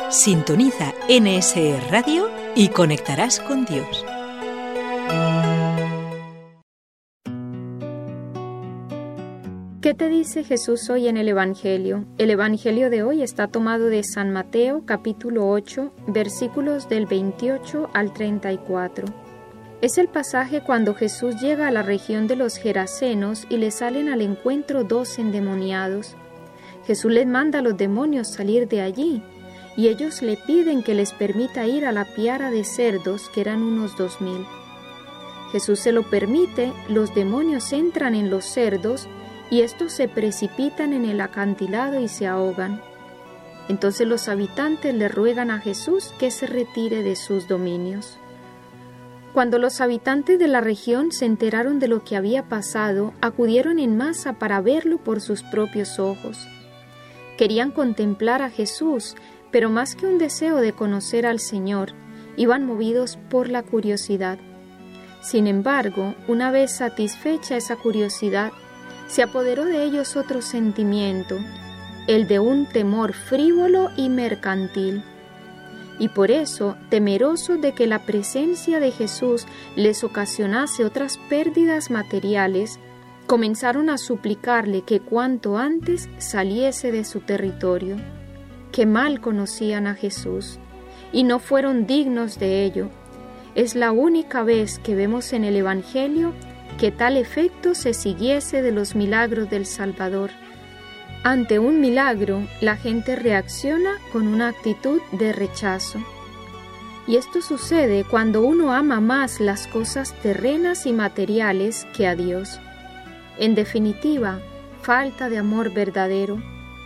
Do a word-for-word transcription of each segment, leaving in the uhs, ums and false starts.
Sintoniza N S E Radio y conectarás con Dios. ¿Qué te dice Jesús hoy en el Evangelio? El Evangelio de hoy está tomado de San Mateo, capítulo ocho, versículos del veintiocho al treinta y cuatro. Es el pasaje cuando Jesús llega a la región de los Gerasenos y le salen al encuentro dos endemoniados. Jesús les manda a los demonios salir de allí, y ellos le piden que les permita ir a la piara de cerdos, que eran unos dos mil. Jesús se lo permite, los demonios entran en los cerdos, y estos se precipitan en el acantilado y se ahogan. Entonces los habitantes le ruegan a Jesús que se retire de sus dominios. Cuando los habitantes de la región se enteraron de lo que había pasado, acudieron en masa para verlo por sus propios ojos. Querían contemplar a Jesús, pero más que un deseo de conocer al Señor, iban movidos por la curiosidad. Sin embargo, una vez satisfecha esa curiosidad, se apoderó de ellos otro sentimiento, el de un temor frívolo y mercantil. Y por eso, temerosos de que la presencia de Jesús les ocasionase otras pérdidas materiales, comenzaron a suplicarle que cuanto antes saliese de su territorio. Que mal conocían a Jesús, y no fueron dignos de ello. Es la única vez que vemos en el Evangelio que tal efecto se siguiese de los milagros del Salvador. Ante un milagro, la gente reacciona con una actitud de rechazo. Y esto sucede cuando uno ama más las cosas terrenas y materiales que a Dios. En definitiva, falta de amor verdadero.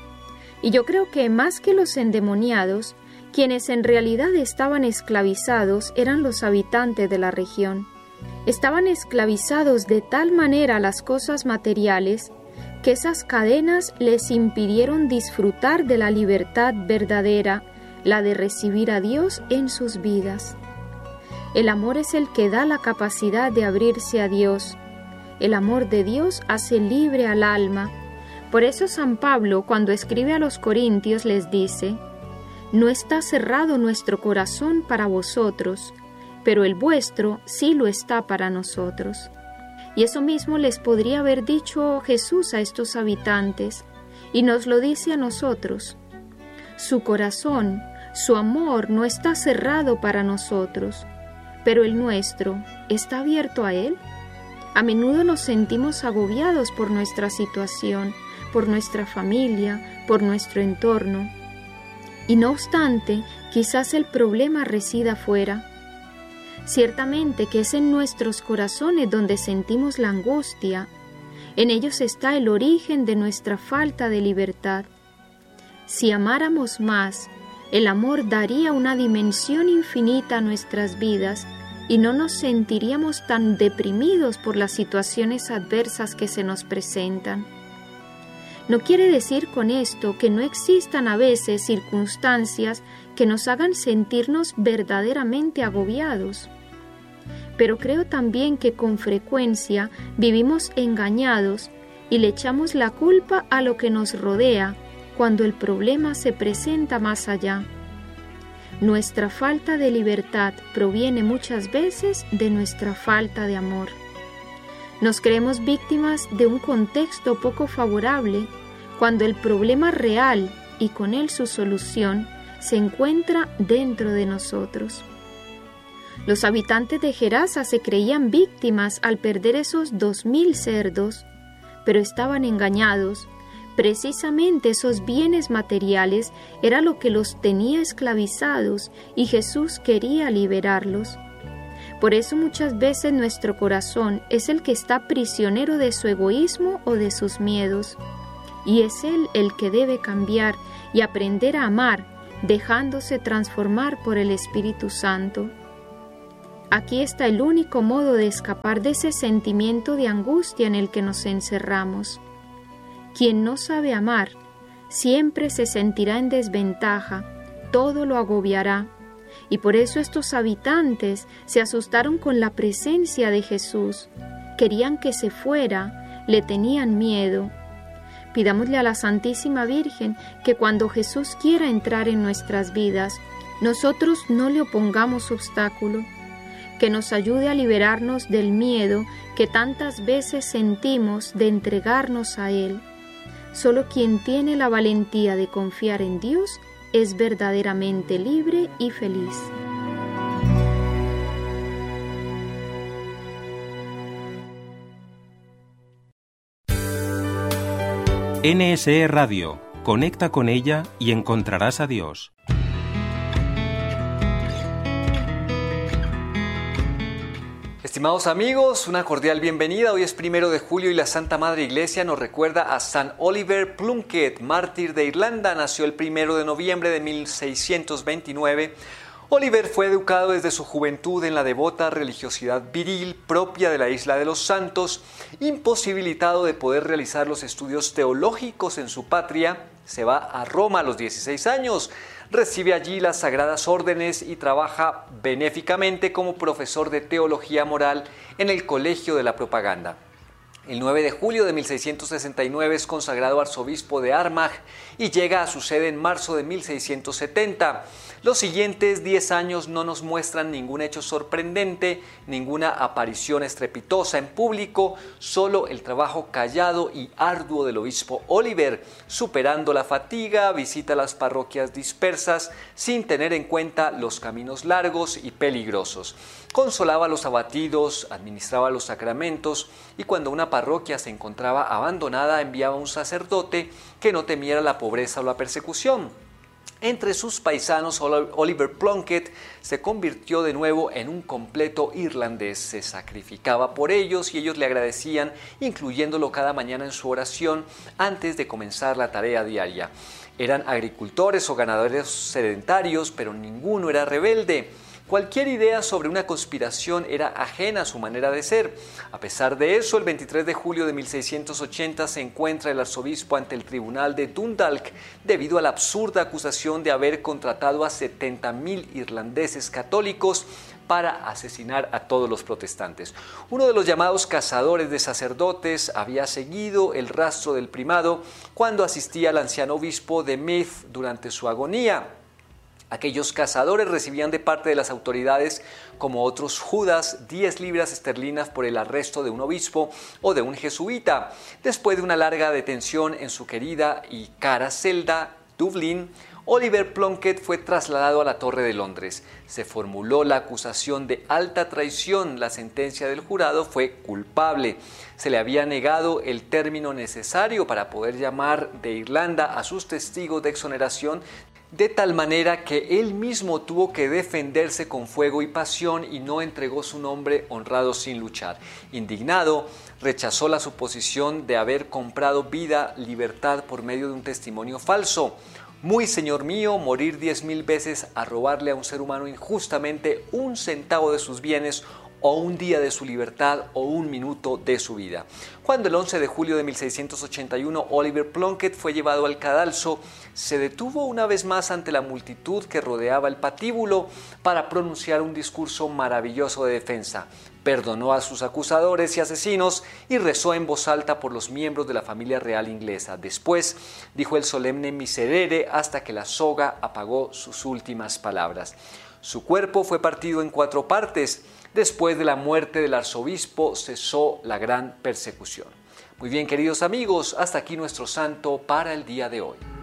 Y yo creo que más que los endemoniados, quienes en realidad estaban esclavizados eran los habitantes de la región. Estaban esclavizados de tal manera a las cosas materiales que esas cadenas les impidieron disfrutar de la libertad verdadera, la de recibir a Dios en sus vidas. El amor es el que da la capacidad de abrirse a Dios. El amor de Dios hace libre al alma. Por eso San Pablo, cuando escribe a los Corintios, les dice: «No está cerrado nuestro corazón para vosotros, pero el vuestro sí lo está para nosotros». Y eso mismo les podría haber dicho Jesús a estos habitantes, y nos lo dice a nosotros. Su corazón, su amor no está cerrado para nosotros, pero el nuestro, ¿está abierto a Él? A menudo nos sentimos agobiados por nuestra situación, por nuestra familia, por nuestro entorno. Y no obstante, quizás el problema resida fuera. Ciertamente que es en nuestros corazones donde sentimos la angustia. En ellos está el origen de nuestra falta de libertad. Si amáramos más, el amor daría una dimensión infinita a nuestras vidas y no nos sentiríamos tan deprimidos por las situaciones adversas que se nos presentan. No quiere decir con esto que no existan a veces circunstancias que nos hagan sentirnos verdaderamente agobiados. Pero creo también que con frecuencia vivimos engañados y le echamos la culpa a lo que nos rodea cuando el problema se presenta más allá. Nuestra falta de libertad proviene muchas veces de nuestra falta de amor. Nos creemos víctimas de un contexto poco favorable cuando el problema real y con él su solución se encuentra dentro de nosotros. Los habitantes de Gerasa se creían víctimas al perder esos dos mil cerdos, pero estaban engañados. Precisamente esos bienes materiales era lo que los tenía esclavizados y Jesús quería liberarlos. Por eso muchas veces nuestro corazón es el que está prisionero de su egoísmo o de sus miedos, y es Él el que debe cambiar y aprender a amar, dejándose transformar por el Espíritu Santo. Aquí está el único modo de escapar de ese sentimiento de angustia en el que nos encerramos. Quien no sabe amar, siempre se sentirá en desventaja, todo lo agobiará. Y por eso estos habitantes se asustaron con la presencia de Jesús, querían que se fuera, le tenían miedo. Pidámosle a la Santísima Virgen que cuando Jesús quiera entrar en nuestras vidas, nosotros no le opongamos obstáculo, que nos ayude a liberarnos del miedo que tantas veces sentimos de entregarnos a Él. Solo quien tiene la valentía de confiar en Dios es verdaderamente libre y feliz. N S E Radio. Conecta con ella y encontrarás a Dios. Estimados amigos, una cordial bienvenida. Hoy es primero de julio y la Santa Madre Iglesia nos recuerda a San Oliver Plunkett, mártir de Irlanda. Nació el primero de noviembre de mil seiscientos veintinueve. Oliver fue educado desde su juventud en la devota religiosidad viril propia de la Isla de los Santos. Imposibilitado de poder realizar los estudios teológicos en su patria, se va a Roma a los dieciséis años. Recibe allí las sagradas órdenes y trabaja benéficamente como profesor de teología moral en el Colegio de la Propaganda. El nueve de julio de mil seiscientos sesenta y nueve es consagrado arzobispo de Armagh y llega a su sede en marzo de mil seiscientos setenta. Los siguientes diez años no nos muestran ningún hecho sorprendente, ninguna aparición estrepitosa en público, solo el trabajo callado y arduo del obispo Oliver, superando la fatiga, visita las parroquias dispersas sin tener en cuenta los caminos largos y peligrosos. Consolaba a los abatidos, administraba los sacramentos y cuando una parroquia se encontraba abandonada enviaba a un sacerdote que no temiera la pobreza o la persecución. Entre sus paisanos, Oliver Plunkett se convirtió de nuevo en un completo irlandés. Se sacrificaba por ellos y ellos le agradecían, incluyéndolo cada mañana en su oración antes de comenzar la tarea diaria. Eran agricultores o ganaderos sedentarios, pero ninguno era rebelde. Cualquier idea sobre una conspiración era ajena a su manera de ser. A pesar de eso, el veintitrés de julio de mil seiscientos ochenta se encuentra el arzobispo ante el tribunal de Dundalk debido a la absurda acusación de haber contratado a setenta mil irlandeses católicos para asesinar a todos los protestantes. Uno de los llamados cazadores de sacerdotes había seguido el rastro del primado cuando asistía al anciano obispo de Meath durante su agonía. Aquellos cazadores recibían de parte de las autoridades, como otros Judas, diez libras esterlinas por el arresto de un obispo o de un jesuita. Después de una larga detención en su querida y cara celda, Dublín, Oliver Plunkett fue trasladado a la Torre de Londres. Se formuló la acusación de alta traición. La sentencia del jurado fue culpable. Se le había negado el término necesario para poder llamar de Irlanda a sus testigos de exoneración, de tal manera que él mismo tuvo que defenderse con fuego y pasión y no entregó su nombre honrado sin luchar. Indignado, rechazó la suposición de haber comprado vida, libertad por medio de un testimonio falso. Muy señor mío, morir diez mil veces a robarle a un ser humano injustamente un centavo de sus bienes o un día de su libertad o un minuto de su vida. Cuando el once de julio de mil seiscientos ochenta y uno Oliver Plunkett fue llevado al cadalso, se detuvo una vez más ante la multitud que rodeaba el patíbulo para pronunciar un discurso maravilloso de defensa. Perdonó a sus acusadores y asesinos y rezó en voz alta por los miembros de la familia real inglesa. Después dijo el solemne miserere hasta que la soga apagó sus últimas palabras. Su cuerpo fue partido en cuatro partes. Después de la muerte del arzobispo cesó la gran persecución. Muy bien, queridos amigos, hasta aquí nuestro santo para el día de hoy.